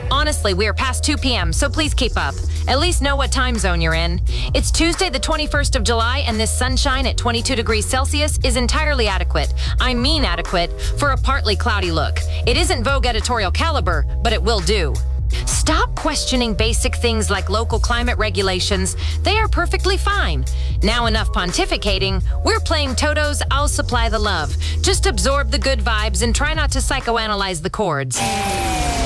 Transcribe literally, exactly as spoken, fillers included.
Honestly, we are past two p m, so please keep up. At least know what time zone you're in. It's Tuesday, the twenty-first of July, and this sunshine at twenty-two degrees Celsius is entirely adequate. I mean adequate for a partly cloudy look. It isn't Vogue editorial caliber, but it will do. Stop questioning basic things like local climate regulations. They are perfectly fine. Now enough pontificating. We're playing Toto's I'll Supply the Love. Just absorb the good vibes and try not to psychoanalyze the chords.